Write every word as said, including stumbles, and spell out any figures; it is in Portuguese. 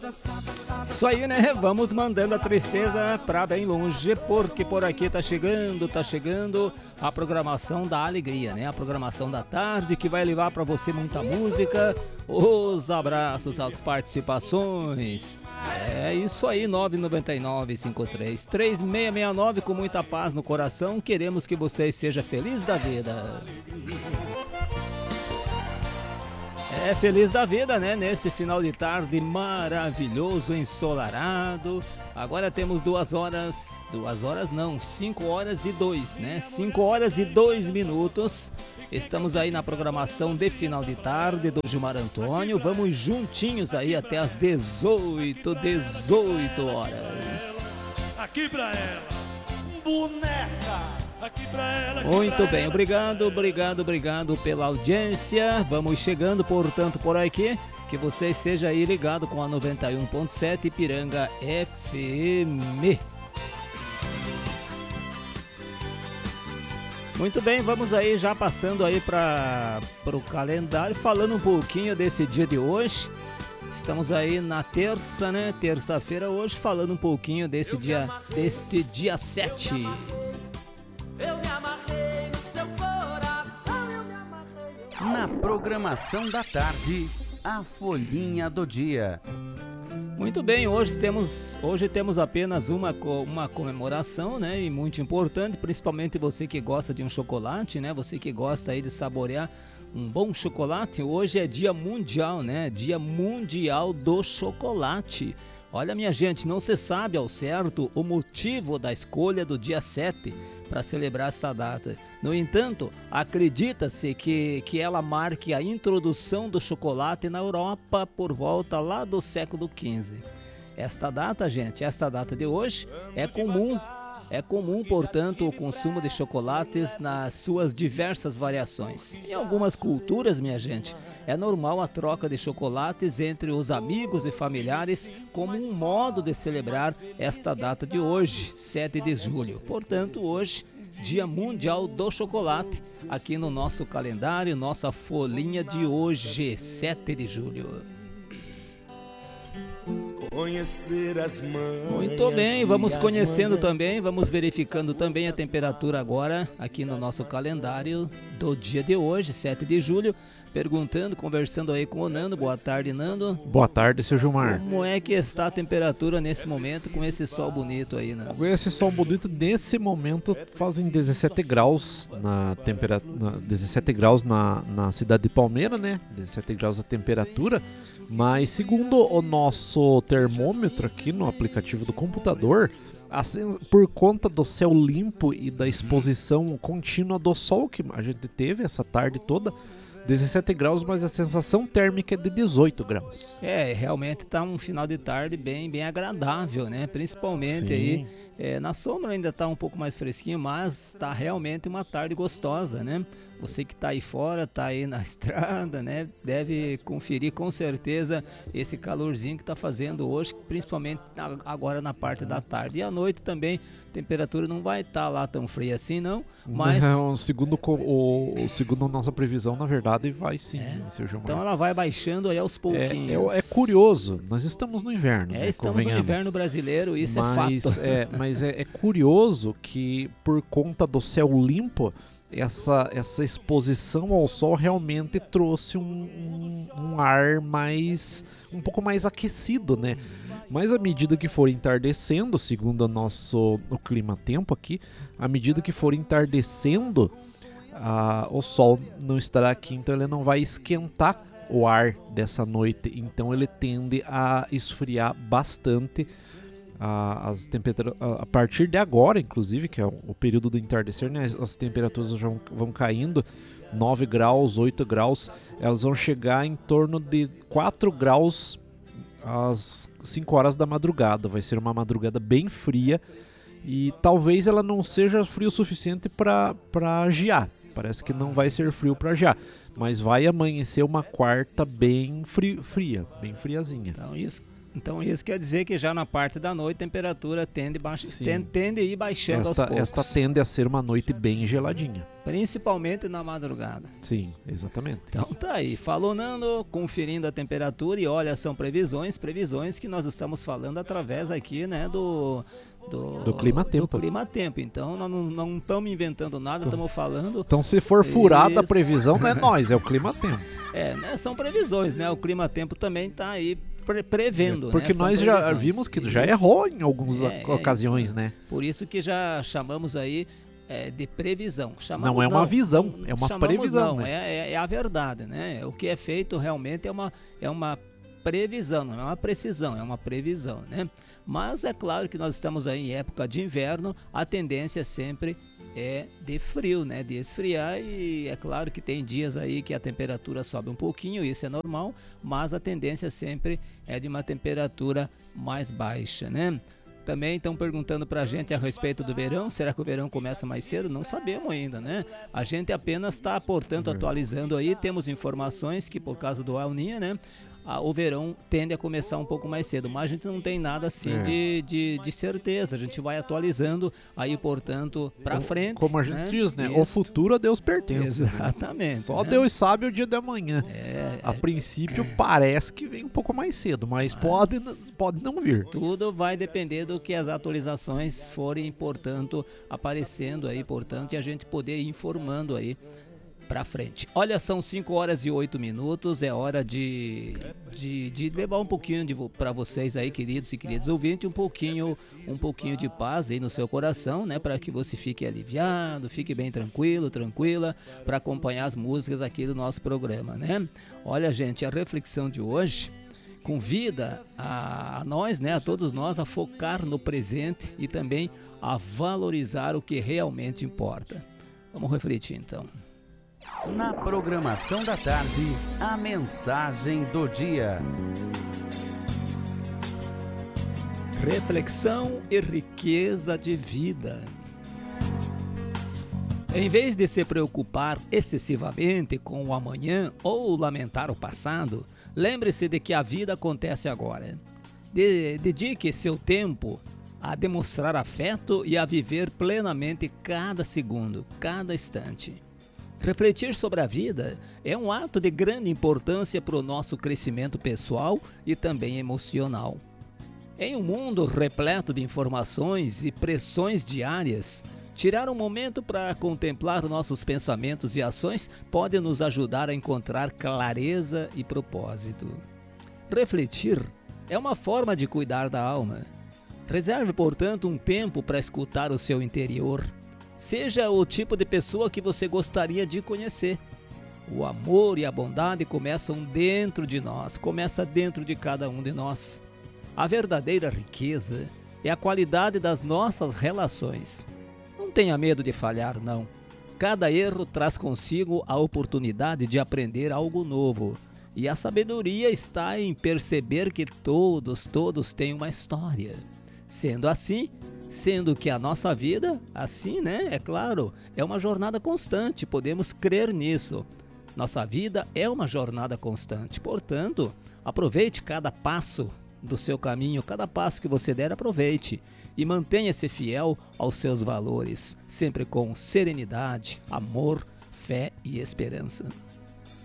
Isso aí, né? Vamos mandando a tristeza pra bem longe, porque por aqui tá chegando, tá chegando a programação da alegria, né? A programação da tarde que vai levar pra você muita música, os abraços, as participações. É isso aí, nove nove nove, cinco três, três seis seis nove, com muita paz no coração. Queremos que você seja feliz da vida. É, feliz da vida, né? Nesse final de tarde maravilhoso, ensolarado. Agora temos duas horas, duas horas não, cinco horas e dois, né? Cinco horas e dois minutos. Estamos aí na programação de final de tarde do Gilmar Antônio. Vamos juntinhos aí até as dezoito, dezoito horas. Aqui pra ela, boneca. Muito bem, obrigado, obrigado, obrigado pela audiência. Vamos chegando, portanto, por aqui. Que você seja aí ligado com a noventa e um ponto sete Ipiranga F M. Muito bem, vamos aí já passando aí para o calendário, falando um pouquinho desse dia de hoje. Estamos aí na terça, né? Terça-feira hoje, falando um pouquinho desse dia, deste dia sete. Eu me amarrei no seu coração, eu me amarrei. Na programação da tarde, a folhinha do dia. Muito bem, hoje temos, hoje temos apenas uma, uma comemoração, né? E muito importante, principalmente você que gosta de um chocolate, né? Você que gosta aí de saborear um bom chocolate. Hoje é dia mundial, né? Dia mundial do chocolate. Olha, minha gente, não se sabe ao certo o motivo da escolha do dia sete para celebrar esta data. No entanto, acredita-se que, que ela marque a introdução do chocolate na Europa por volta lá do século quinze. Esta data, gente, esta data de hoje é comum, é comum, portanto, o consumo de chocolates nas suas diversas variações. Em algumas culturas, minha gente, é normal a troca de chocolates entre os amigos e familiares como um modo de celebrar esta data de hoje, sete de julho. Portanto, hoje, Dia Mundial do Chocolate, aqui no nosso calendário, nossa folhinha de hoje, sete de julho. Conhecer as mães. Muito bem, vamos conhecendo também, vamos verificando também a temperatura agora aqui no nosso calendário do dia de hoje, sete de julho. Perguntando, conversando aí com o Nando. Boa tarde, Nando. Boa tarde, seu Gilmar. Como é que está a temperatura nesse momento com esse sol bonito aí, Nando? Com esse sol bonito, nesse momento fazem dezessete graus na temperatura, dezessete graus na, na cidade de Palmeira, né? dezessete graus a temperatura, mas segundo o nosso termômetro aqui no aplicativo do computador, assim, por conta do céu limpo e da exposição contínua do sol que a gente teve essa tarde toda, dezessete graus, mas a sensação térmica é de dezoito graus. É, realmente tá um final de tarde bem, bem agradável, né? Principalmente Sim. aí, é, na sombra ainda tá um pouco mais fresquinho, mas tá realmente uma tarde gostosa, né? Você que tá aí fora, tá aí na estrada, né? Deve conferir com certeza esse calorzinho que tá fazendo hoje, principalmente agora na parte da tarde. E à noite também, a temperatura não vai estar tá lá tão fria assim, não. Mas não, segundo, o, o, segundo a nossa previsão, na verdade, vai sim, é. seu Gilmar. Então ela vai baixando aí aos pouquinhos. É, é, é curioso, nós estamos no inverno, É, né, estamos no inverno brasileiro, isso mas, é fato. É, mas é, é curioso que por conta do céu limpo, essa, essa exposição ao sol realmente trouxe um, um, um ar mais, um pouco mais aquecido, né? Mas à medida que for entardecendo, segundo o nosso o clima-tempo aqui, à medida que for entardecendo, ah, o sol não estará aqui, então ele não vai esquentar o ar dessa noite, então ele tende a esfriar bastante. A, as temperaturas, a, a partir de agora, inclusive, que é o, o período do entardecer, né, as temperaturas vão, vão caindo, nove graus, oito graus, elas vão chegar em torno de quatro graus às cinco horas da madrugada. Vai ser uma madrugada bem fria e talvez ela não seja frio o suficiente para gear. Parece que não vai ser frio para gear, mas vai amanhecer uma quarta bem fri, fria, bem friazinha. Então isso Então isso quer dizer que já na parte da noite a temperatura tende, baix... Sim. tende, tende a ir baixando Esta, aos poucos. esta tende a ser uma noite bem geladinha. Principalmente na madrugada. Sim, exatamente. Então tá aí, falou Nando, conferindo a temperatura e olha, são previsões, previsões que nós estamos falando através aqui, né, do... Do, Do clima-tempo. Do clima-tempo. Então nós não estamos inventando nada, estamos falando... Então se for furada a Isso. previsão, não é nós, é o clima-tempo. É, né, são previsões, né? O clima-tempo também tá aí pre- prevendo, Porque né? São nós já previsões. vimos que já Isso. errou em algumas É, é ocasiões, isso, né? Por isso que já chamamos aí é, de previsão. Chamamos, Não é uma visão, é uma chamamos previsão, Não, né? é, é- é a verdade, né? O que é feito realmente é uma, é uma previsão, não é uma precisão, é uma previsão, né? Mas é claro que nós estamos aí em época de inverno, a tendência sempre é de frio, né? De esfriar, e é claro que tem dias aí que a temperatura sobe um pouquinho, isso é normal, mas a tendência sempre é de uma temperatura mais baixa, né? Também estão perguntando pra gente a respeito do verão. Será que o verão começa mais cedo? Não sabemos ainda, né? A gente apenas está, portanto, atualizando aí. Temos informações que por causa do El Niño, né? a- o verão tende a começar um pouco mais cedo, mas a gente não tem nada assim É. de, de, de certeza. A gente vai atualizando aí, portanto, para frente. Como a gente né? diz, né? O Isso. futuro a Deus pertence. né? Exatamente. Só né? Deus sabe o dia da manhã. É, A princípio parece que vem um pouco mais cedo, mas pode, pode não vir. tudo vai depender do que as atualizações forem, portanto, aparecendo aí, portanto, e a gente poder ir informando aí pra frente. Olha, são cinco horas e oito minutos, é hora de, de, de levar um pouquinho de, vo- pra vocês aí, queridos e queridos ouvintes, um pouquinho, um pouquinho de paz aí no seu coração, né, para que você fique aliviado, fique bem tranquilo, tranquila, para acompanhar as músicas aqui do nosso programa, né? Olha, gente, a reflexão de hoje convida a, a nós, né, a todos nós, a focar no presente e também a valorizar o que realmente importa. Vamos refletir então. Na programação da tarde, a mensagem do dia. Reflexão e riqueza de vida. Em vez de se preocupar excessivamente com o amanhã ou lamentar o passado, lembre-se de que a vida acontece agora. De- dedique seu tempo a demonstrar afeto e a viver plenamente cada segundo, cada instante. Refletir sobre a vida é um ato de grande importância para o nosso crescimento pessoal e também emocional. Em um mundo repleto de informações e pressões diárias, tirar um momento para contemplar nossos pensamentos e ações pode nos ajudar a encontrar clareza e propósito. Refletir é uma forma de cuidar da alma. Reserve, portanto, um tempo para escutar o seu interior. Seja o tipo de pessoa que você gostaria de conhecer. O amor e a bondade começam dentro de nós, começa dentro de cada um de nós. A verdadeira riqueza é a qualidade das nossas relações. Não tenha medo de falhar, não. Cada erro traz consigo a oportunidade de aprender algo novo. E a sabedoria está em perceber que todos, todos têm uma história. Sendo assim, sendo que a nossa vida, assim, né, é claro, é uma jornada constante, podemos crer nisso. Nossa vida é uma jornada constante, portanto, aproveite cada passo do seu caminho, cada passo que você der, aproveite e mantenha-se fiel aos seus valores, sempre com serenidade, amor, fé e esperança.